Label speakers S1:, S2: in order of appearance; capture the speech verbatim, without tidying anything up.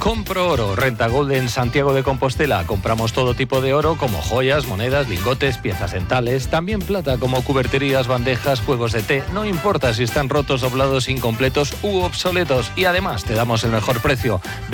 S1: Compro Oro, Renta Gold en Santiago de Compostela. Compramos todo tipo de oro como joyas, monedas, lingotes, piezas dentales, también plata como cuberterías, bandejas, juegos de té. No importa si están rotos, doblados, incompletos u obsoletos. Y además te damos el mejor precio.